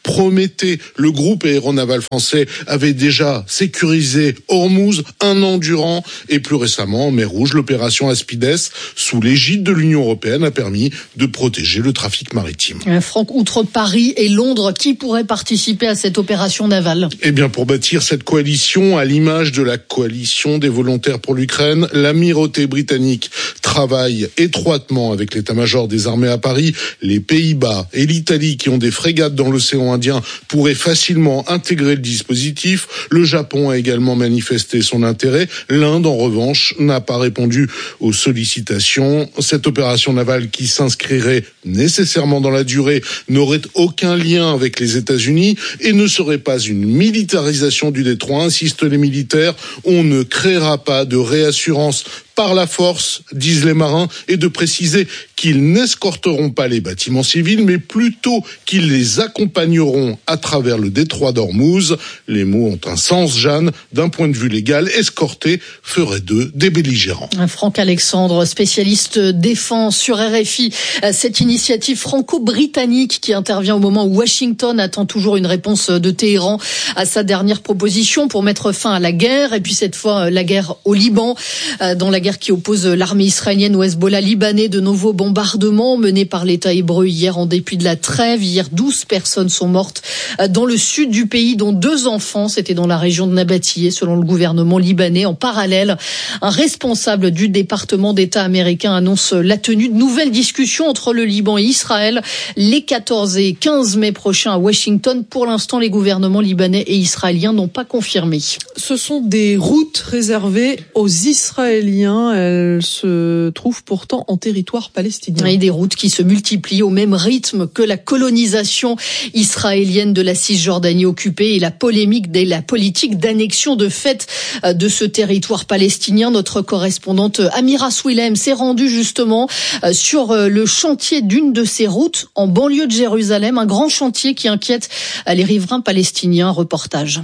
promettait. Le groupe aéronaval français avait déjà sécurisé Ormuz un an durant et plus récemment en mer Rouge, l'opération Aspides sous l'égide de l'Union européenne a permis de protéger le trafic maritime. Franck, outre Paris et Londres, qui pourrait participer à cette opération navale ? Eh bien, pour bâtir cette coalition, à l'image de la coalition des volontaires pour l'Ukraine, l'amirauté britannique travaille étroitement avec l'état-major des armées à Paris. Les Pays-Bas et l'Italie, qui ont des frégates dans l'océan Indien, pourraient facilement intégrer le dispositif. Le Japon a également manifesté son intérêt. L'Inde, en revanche, n'a pas répondu aux sollicitations. Cette opération navale, qui s'inscrirait nécessairement dans la durée, n'aurait aucun lien avec les États-Unis et ne serait pas une militarisation du détroit, insistent les militaires. On ne créera pas de réassurance par la force, disent les marins, et de préciser qu'ils n'escorteront pas les bâtiments civils, mais plutôt qu'ils les accompagneront à travers le détroit d'Ormuz. Les mots ont un sens, Jeanne. D'un point de vue légal, escorter ferait d'eux des belligérants. Franck Alexandre, spécialiste défense sur R F I. Cette initiative franco-britannique qui intervient au moment où Washington attend toujours une réponse de Téhéran à sa dernière proposition pour mettre fin à la guerre, et puis cette fois la guerre au Liban, dans la guerre qui oppose l'armée israélienne au Hezbollah libanais. De nouveaux bombardements menés par l'État hébreu hier en dépit de la trêve. Hier, douze personnes sont mortes dans le sud du pays, dont deux enfants. C'était dans la région de Nabatiyeh, selon le gouvernement libanais. En parallèle, un responsable du département d'État américain annonce la tenue de nouvelles discussions entre le Liban et Israël les quatorze et quinze mai prochains à Washington. Pour l'instant, les gouvernements libanais et israéliens n'ont pas confirmé. Ce sont des routes réservées aux Israéliens. Elles se trouvent pourtant en territoire palestinien. Et des routes qui se multiplient au même rythme que la colonisation israélienne de la Cisjordanie occupée et la polémique de la politique d'annexion de fait de ce territoire palestinien. Notre correspondante Amira Swilem s'est rendue justement sur le chantier d'une de ces routes en banlieue de Jérusalem, un grand chantier qui inquiète les riverains palestiniens. Reportage.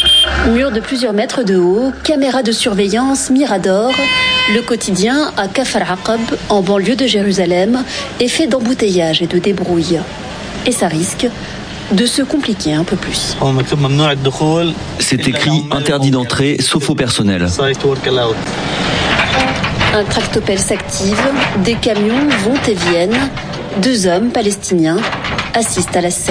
Mur de plusieurs mètres de haut, caméra de surveillance, mirador. Le quotidien à Kafar Aqab, en banlieue de Jérusalem, est fait d'embouteillage et de débrouille. Et ça risque de se compliquer un peu plus. C'est écrit « Interdit d'entrée, sauf au personnel ». Un tractopelle s'active, des camions vont et viennent. Deux hommes palestiniens assistent à la scène.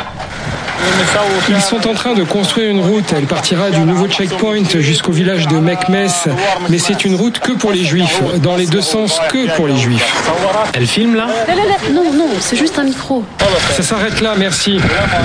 Ils sont en train de construire une route. Elle partira du nouveau checkpoint jusqu'au village de Mekmes. Mais c'est une route que pour les juifs. Dans les deux sens, que pour les juifs. Elle filme là ? Non, non, c'est juste un micro. Ça s'arrête là, merci.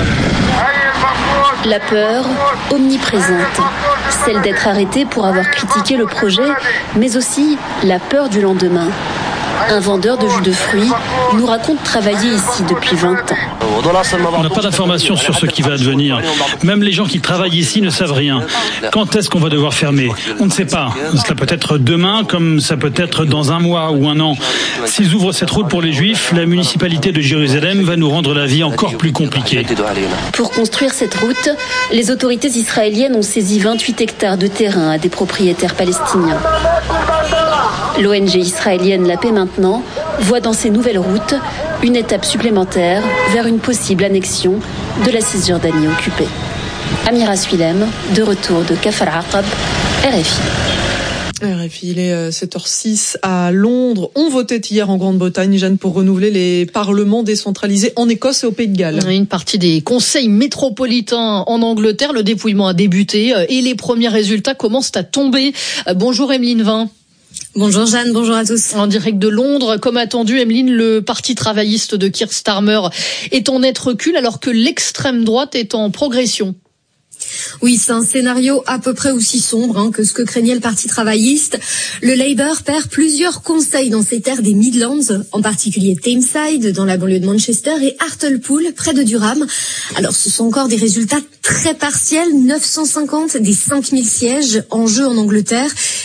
La peur omniprésente. Celle d'être arrêté pour avoir critiqué le projet, mais aussi la peur du lendemain. Un vendeur de jus de fruits nous raconte travailler ici depuis vingt ans. On n'a pas d'informations sur ce qui va advenir. Même les gens qui travaillent ici ne savent rien. Quand est-ce qu'on va devoir fermer ? On ne sait pas. Cela peut être demain, comme ça peut être dans un mois ou un an. S'ils ouvrent cette route pour les Juifs, la municipalité de Jérusalem va nous rendre la vie encore plus compliquée. Pour construire cette route, les autorités israéliennes ont saisi vingt-huit hectares de terrain à des propriétaires palestiniens. L'O N G israélienne La Paix Maintenant voit dans ces nouvelles routes une étape supplémentaire vers une possible annexion de la Cisjordanie occupée. Amira Swilem, de retour de Kafar Aqab, R F I. R F I, il est sept heures six à Londres. On votait hier en Grande-Bretagne, Jeanne, pour renouveler les parlements décentralisés en Écosse et au Pays de Galles. Une partie des conseils métropolitains en Angleterre, le dépouillement a débuté et les premiers résultats commencent à tomber. Bonjour Emeline Vin. Bonjour Jeanne, bonjour à tous. En direct de Londres, comme attendu, Emeline, le parti travailliste de Keir Starmer est en net recul alors que l'extrême droite est en progression. Oui, c'est un scénario à peu près aussi sombre hein, que ce que craignait le Parti travailliste. Le Labour perd plusieurs conseils dans ces terres des Midlands, en particulier Tameside, dans la banlieue de Manchester, et Hartlepool, près de Durham. Alors, ce sont encore des résultats très partiels, neuf cent cinquante des cinq mille sièges en jeu en Angleterre.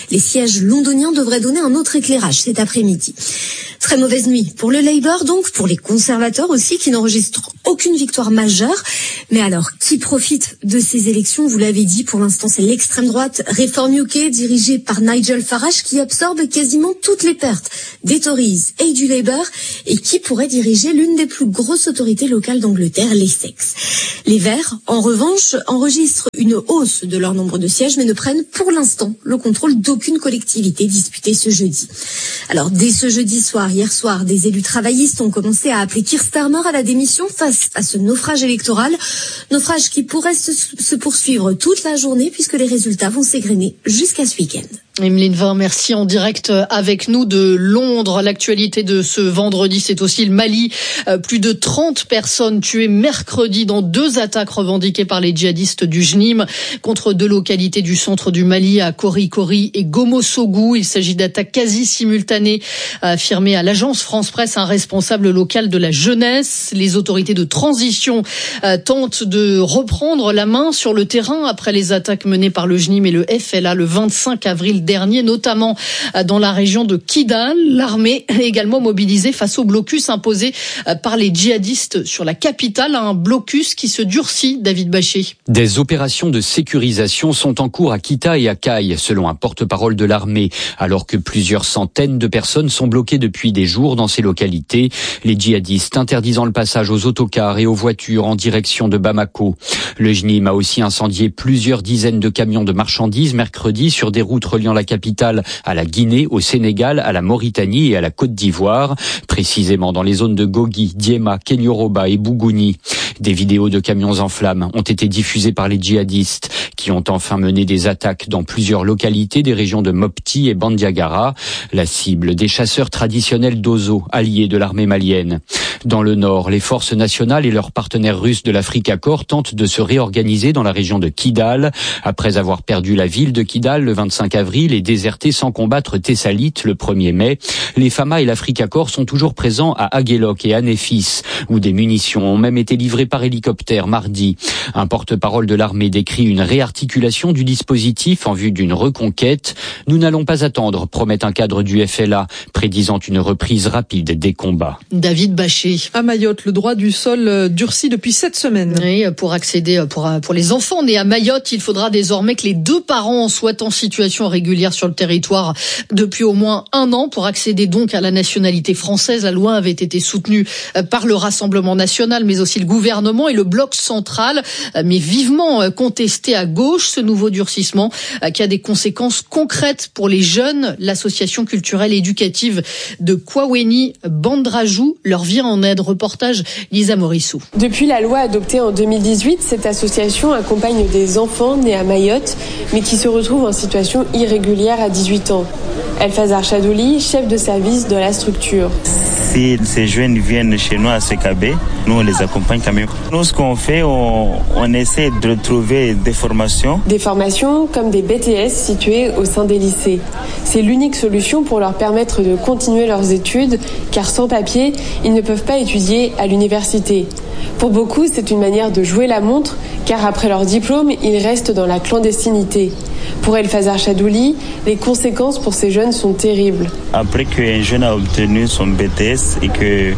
Les sièges londoniens devraient donner un autre éclairage cet après-midi. Très mauvaise nuit pour le Labour, donc pour les conservateurs aussi, qui n'enregistrent aucune victoire majeure. Mais alors, qui profite de ces élections? Vous l'avez dit, pour l'instant, c'est l'extrême droite Reform U K, dirigée par Nigel Farage, qui absorbe quasiment toutes les pertes des Tories et du Labour, et qui pourrait diriger l'une des plus grosses autorités locales d'Angleterre, l'Essex. Les Verts, en revanche, enregistrent une hausse de leur nombre de sièges, mais ne prennent pour l'instant le contrôle d'aucune collectivité disputée ce jeudi. Alors, dès ce jeudi soir, hier soir, des élus travaillistes ont commencé à appeler Keir Starmer à la démission face à ce naufrage électoral. Naufrage qui pourrait se, se poursuivre toute la journée puisque les résultats vont s'égrener jusqu'à ce week-end. Emeline Vin, merci, en direct avec nous de Londres. L'actualité de ce vendredi, c'est aussi le Mali. Plus de trente personnes tuées mercredi dans deux attaques revendiquées par les djihadistes du J N I M contre deux localités du centre du Mali, à Kori-Kori et Gomosogu. Il s'agit d'attaques quasi simultanées, a affirmé à l'agence France Presse un responsable local de la jeunesse. Les autorités de transition tentent de reprendre la main sur le terrain après les attaques menées par le J N I M et le F L A le vingt-cinq avril dernier, notamment dans la région de Kidal. L'armée est également mobilisée face au blocus imposé par les djihadistes sur la capitale, un blocus qui se durcit, David Bachet. Des opérations de sécurisation sont en cours à Kita et à Kay, selon un porte-parole de l'armée, alors que plusieurs centaines de personnes sont bloquées depuis des jours dans ces localités, les djihadistes interdisant le passage aux autocars et aux voitures en direction de Bamako. Le J N I M a aussi incendié plusieurs dizaines de camions de marchandises mercredi sur des routes reliant la capitale à la Guinée, au Sénégal, à la Mauritanie et à la Côte d'Ivoire, précisément dans les zones de Gogi, Diema, Kenyoroba et Bougouni. Des vidéos de camions en flammes ont été diffusées par les djihadistes, qui ont enfin mené des attaques dans plusieurs localités des régions de Mopti et Bandiagara, la cible des chasseurs traditionnels d'Ozo, alliés de l'armée malienne. Dans le nord, les forces nationales et leurs partenaires russes de l'Afrique Accord tentent de se réorganiser dans la région de Kidal, après avoir perdu la ville de Kidal le vingt-cinq avril et déserté sans combattre Thessalite le premier mai. Les Fama et l'Afrique Accord sont toujours présents à Aguelok et à Néfis, où des munitions ont même été livrées par hélicoptère mardi. Un porte-parole de l'armée décrit une réarticulation du dispositif en vue d'une reconquête. Nous n'allons pas attendre, promet un cadre du F L A, prédisant une reprise rapide des combats. David Bachet. À Mayotte, le droit du sol durcit depuis sept semaines. Oui, pour accéder, pour, pour les enfants nés à Mayotte, il faudra désormais que les deux parents soient en situation régulière sur le territoire depuis au moins un an. Pour accéder donc à la nationalité française, la loi avait été soutenue par le Rassemblement national, mais aussi le gouvernement et le bloc central, mais vivement contesté à gauche, ce nouveau durcissement qui a des conséquences concrètes pour les jeunes. L'association culturelle et éducative de Kwaweni Bandrajou leur vient en aide. Reportage Lisa Morissou. Depuis la loi adoptée en deux mille dix-huit, cette association accompagne des enfants nés à Mayotte, mais qui se retrouvent en situation irrégulière à dix-huit ans. Elfazar Chadouli, chef de service de la structure. Si ces jeunes viennent chez nous à C K B, nous on les accompagne quand même. Nous ce qu'on fait, on, on essaie de trouver des formations. Des formations comme des B T S situés au sein des lycées. C'est l'unique solution pour leur permettre de continuer leurs études, car sans papier, ils ne peuvent pas étudier à l'université. Pour beaucoup, c'est une manière de jouer la montre, car après leur diplôme, ils restent dans la clandestinité. Pour Elfazar Chadouli, les conséquences pour ces jeunes sont terribles. Après qu'un jeune a obtenu son B T S et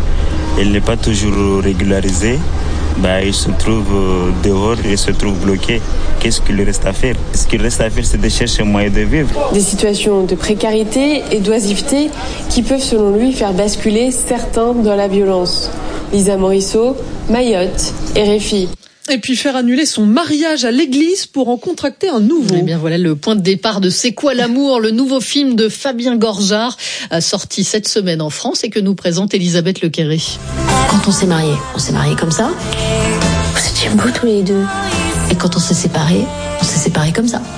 qu'il n'est pas toujours régularisé, bah, il se trouve dehors et se trouve bloqué. Qu'est-ce qu'il lui reste à faire? Ce qu'il reste à faire, c'est de chercher un moyen de vivre. Des situations de précarité et d'oisiveté qui peuvent, selon lui, faire basculer certains dans la violence. Lisa Morisseau, Mayotte, R F I. Et puis faire annuler son mariage à l'église pour en contracter un nouveau. Eh bien voilà le point de départ de C'est quoi l'amour, le nouveau film de Fabien Gorjard, sorti cette semaine en France et que nous présente Elisabeth Lequéré. Quand on s'est mariés, on s'est mariés comme ça. Vous étiez beaux tous les deux. Et quand on s'est séparés, on s'est séparés comme ça.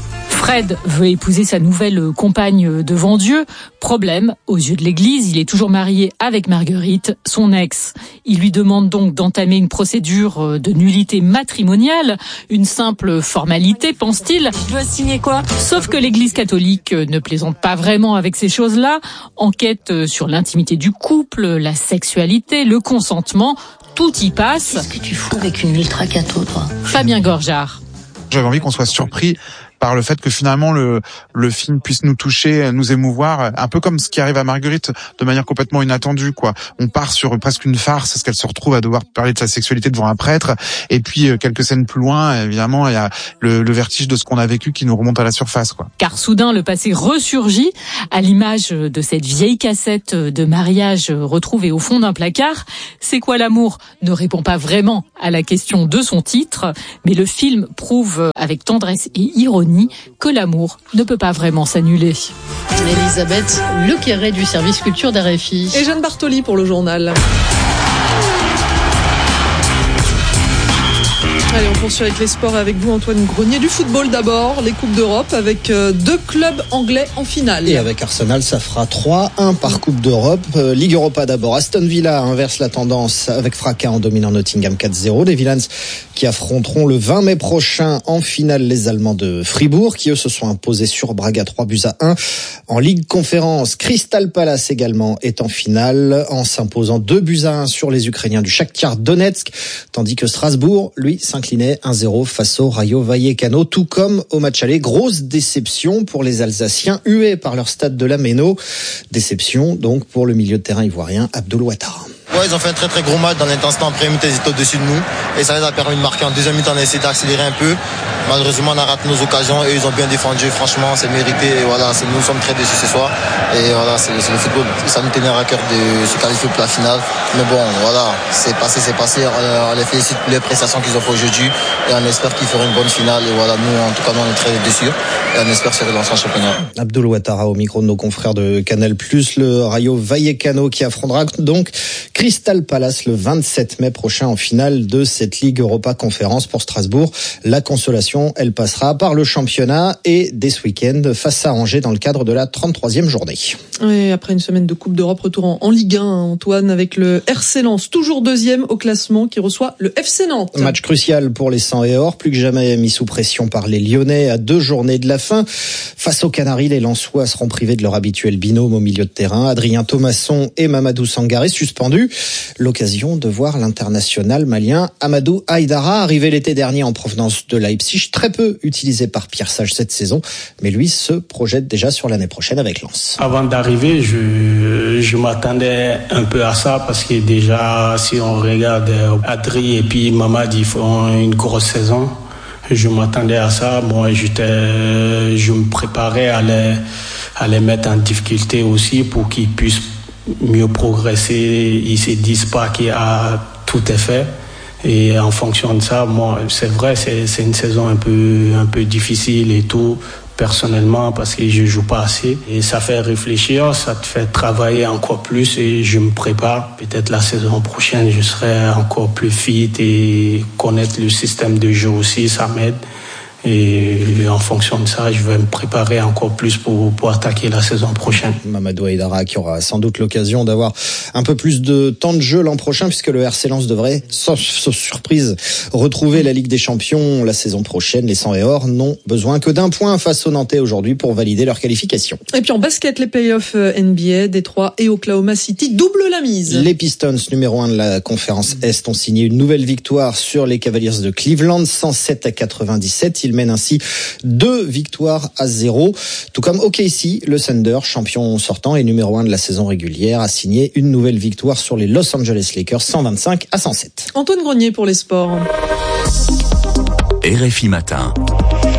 Fred veut épouser sa nouvelle compagne devant Dieu. Problème, aux yeux de l'Église, il est toujours marié avec Marguerite, son ex. Il lui demande donc d'entamer une procédure de nullité matrimoniale, une simple formalité, pense-t-il. Je dois signer quoi? Sauf que l'Église catholique ne plaisante pas vraiment avec ces choses-là. Enquête sur l'intimité du couple, la sexualité, le consentement, tout y passe. Qu'est-ce que tu fous avec une ultra catho, toi? Fabien Gorjard. J'avais envie qu'on soit surpris par le fait que finalement le le film puisse nous toucher, nous émouvoir, un peu comme ce qui arrive à Marguerite de manière complètement inattendue, quoi. On part sur presque une farce, parce qu'elle se retrouve à devoir parler de sa sexualité devant un prêtre, et puis quelques scènes plus loin, évidemment, il y a le, le vertige de ce qu'on a vécu qui nous remonte à la surface, quoi. Car soudain, le passé ressurgit à l'image de cette vieille cassette de mariage retrouvée au fond d'un placard. C'est quoi l'amour ne répond pas vraiment à la question de son titre, mais le film prouve avec tendresse et ironie que l'amour ne peut pas vraiment s'annuler. Elisabeth Lequeret du service culture d'R F I. Et Jeanne Bartoli pour le journal. Allez, on poursuit avec les sports avec vous, Antoine Grenier. Du football d'abord, les Coupes d'Europe avec deux clubs anglais en finale. Et avec Arsenal, ça fera trois un par Coupe d'Europe. Euh, Ligue Europa d'abord. Aston Villa inverse la tendance avec fracas en dominant Nottingham quatre zéro. Les Villains qui affronteront le vingt mai prochain en finale les Allemands de Fribourg, qui eux se sont imposés sur Braga trois buts à un. En Ligue Conférence, Crystal Palace également est en finale en s'imposant deux buts à un sur les Ukrainiens du Shakhtar Donetsk, tandis que Strasbourg, lui, s'inclinait un zéro face au Rayo Vallecano, tout comme au match aller. Grosse déception pour les Alsaciens, hués par leur stade de la Méno. Déception donc pour le milieu de terrain ivoirien Abdoul Ouattara. Ouais, ils ont fait un très très gros match dans l'intensité. En première mi-temps, ils étaient au-dessus de nous. Et ça les a permis de marquer. En deuxième mi-temps, on a essayé d'accélérer un peu. Malheureusement, on a raté nos occasions et ils ont bien défendu. Franchement, c'est mérité. Et voilà, c'est, nous sommes très déçus ce soir. Et voilà, c'est, c'est le football. Ça nous tenait à cœur de se qualifier pour la finale. Mais bon, voilà, c'est passé, c'est passé. On, on les félicite pour les prestations qu'ils ont fait aujourd'hui. Et on espère qu'ils feront une bonne finale. Et voilà, nous, en tout cas, nous, on est très déçus. Et on espère se relancer en championnat. Abdoul Ouattara au micro de nos confrères de Canal+, le Rayo Vallecano qui affrontera donc Crystal Palace le vingt-sept mai prochain en finale de cette Ligue Europa Conférence pour Strasbourg. La consolation, elle passera par le championnat et dès ce week-end face à Angers dans le cadre de la trente-troisième journée. Et après une semaine de Coupe d'Europe, retour en, en Ligue un, Antoine, avec le R C Lens, toujours deuxième au classement, qui reçoit le F C Nantes. Match crucial pour les cent et or, plus que jamais mis sous pression par les Lyonnais à deux journées de la fin. Face aux Canaries, les Lensois seront privés de leur habituel binôme au milieu de terrain. Adrien Thomasson et Mamadou Sangaré suspendus. L'occasion de voir l'international malien Amadou Haïdara arriver l'été dernier en provenance de Leipzig, très peu utilisé par Pierre Sage cette saison, mais lui se projette déjà sur l'année prochaine avec Lens. Avant d'arriver, je, je m'attendais un peu à ça parce que déjà, si on regarde Adri et puis Mamad, ils font une grosse saison. Je m'attendais à ça. Bon, j'étais, je me préparais à les, à les mettre en difficulté aussi pour qu'ils puissent mieux progresser. Ils se disent pas qu'il y a tout est fait. Et en fonction de ça, moi, c'est vrai, c'est, c'est une saison un peu, un peu difficile et tout, personnellement, parce que je joue pas assez. Et ça fait réfléchir, ça te fait travailler encore plus et je me prépare. Peut-être la saison prochaine, je serai encore plus fit et connaître le système de jeu aussi, ça m'aide. Et en fonction de ça, je vais me préparer encore plus pour, pour attaquer la saison prochaine. Mamadou Haïdara qui aura sans doute l'occasion d'avoir un peu plus de temps de jeu l'an prochain, puisque le R C Lens devrait, sauf, sauf surprise, retrouver la Ligue des Champions la saison prochaine. Les cent et or n'ont besoin que d'un point face aux Nantais aujourd'hui pour valider leur qualification. Et puis en basket, les playoffs N B A, Détroit et Oklahoma City doublent la mise. Les Pistons, numéro un de la conférence Est, ont signé une nouvelle victoire sur les Cavaliers de Cleveland, cent sept à quatre-vingt-dix-sept. Ils mène ainsi deux victoires à zéro. Tout comme O K C, le Thunder, champion sortant et numéro un de la saison régulière, a signé une nouvelle victoire sur les Los Angeles Lakers, cent vingt-cinq à cent sept. Antoine Grenier pour les sports. R F I Matin.